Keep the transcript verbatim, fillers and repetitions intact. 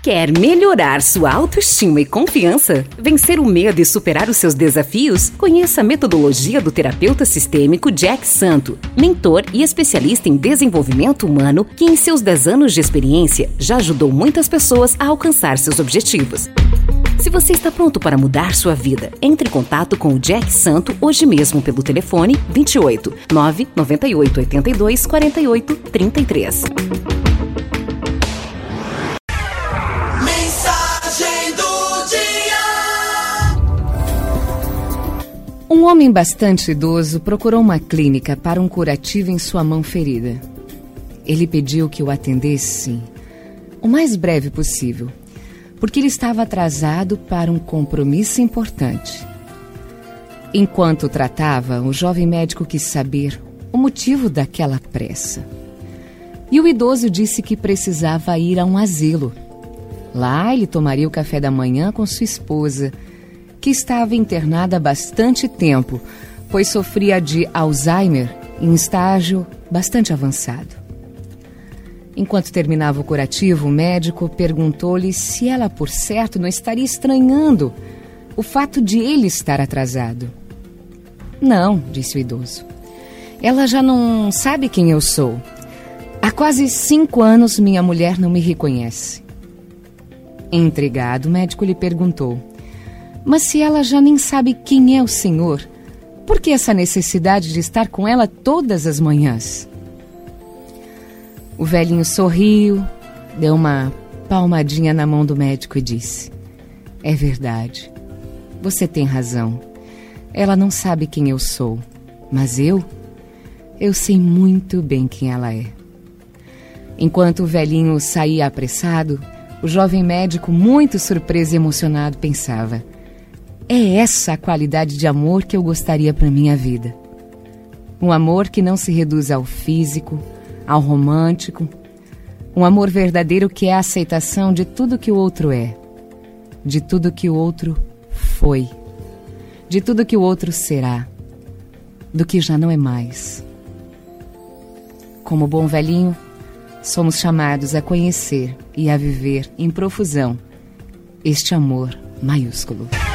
Quer melhorar sua autoestima e confiança? Vencer o medo e superar os seus desafios? Conheça a metodologia do terapeuta sistêmico Jack Santo, mentor e especialista em desenvolvimento humano que em seus dez anos de experiência já ajudou muitas pessoas a alcançar seus objetivos. Se você está pronto para mudar sua vida, entre em contato com o Jack Santo hoje mesmo pelo telefone vinte e oito, nove nove oito oito dois, quatro oito três três. Um homem bastante idoso procurou uma clínica para um curativo em sua mão ferida. Ele pediu que o atendessem o mais breve possível, porque ele estava atrasado para um compromisso importante. Enquanto tratava, o jovem médico quis saber o motivo daquela pressa. E o idoso disse que precisava ir a um asilo. Lá ele tomaria o café da manhã com sua esposa, que estava internada há bastante tempo, pois sofria de Alzheimer em estágio bastante avançado. Enquanto terminava o curativo, o médico perguntou-lhe se ela, por certo, não estaria estranhando o fato de ele estar atrasado. Não, disse o idoso. Ela já não sabe quem eu sou. Há quase cinco anos minha mulher não me reconhece. Intrigado, o médico lhe perguntou: mas se ela já nem sabe quem é o senhor, por que essa necessidade de estar com ela todas as manhãs? O velhinho sorriu, deu uma palmadinha na mão do médico e disse: é verdade, você tem razão. Ela não sabe quem eu sou, mas eu, eu sei muito bem quem ela é. Enquanto o velhinho saía apressado, o jovem médico, muito surpreso e emocionado, pensava: é essa a qualidade de amor que eu gostaria para minha vida. Um amor que não se reduz ao físico, ao romântico. Um amor verdadeiro que é a aceitação de tudo que o outro é, de tudo que o outro foi, de tudo que o outro será, do que já não é mais. Como bom velhinho, somos chamados a conhecer e a viver em profusão este amor maiúsculo.